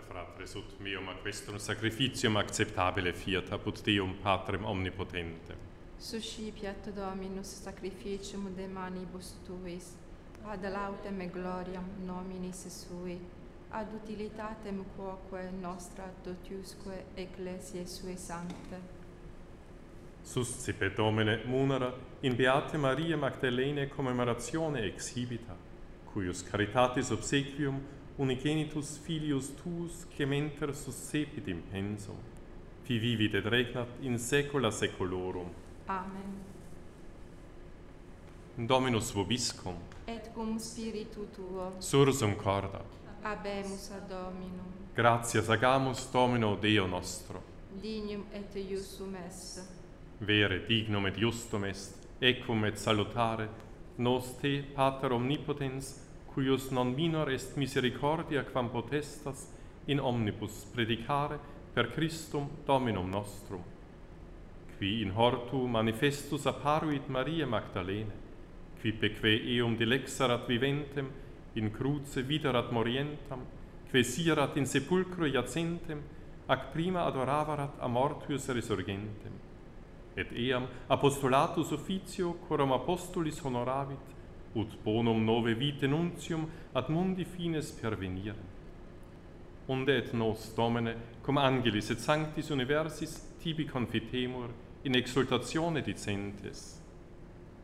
fratres ut meum a questum sacrificium acceptabile fiat apud Deum Patrem omnipotentem. Suscipiat Dominus sacrificium de manibus tuis, ad lautem et gloriam nominis sui, ad utilitatem quoque nostra totiusque ecclesiae sue sancte. Suscipe Domine munera in Beate Maria Magdalene commemoratione exhibita, cuius caritatis obsequium unigenitus filius tuus clementer suscepit in pensum, qui vivit et regnat in saecula saeculorum. Amen. Dominus vobiscum, Et cum spiritu tuo, sursum corda, habemus ad Dominum, gratias agamus Domino Deo nostro. dignum et iusum est. Vere dignum et justum est, equum et salutare, nos te, Pater omnipotens, cuius non minor est misericordia quam potestas in omnibus predicare per Christum Dominum nostrum, qui in hortu manifestus apparuit Maria Magdalene, qui peque eum dilexerat viventem, in cruce viderat morientam, que sierat in sepulcro iacentem, ac prima adoravarat a mortuis resurgentem. Et eam apostolatus officio coram apostolis honoravit, ut bonum nove vitae nuntium ad mundi fines pervenire. Unde et nos, Domine, cum angelis et sanctis universis tibi confitemur in exultatione dicentes.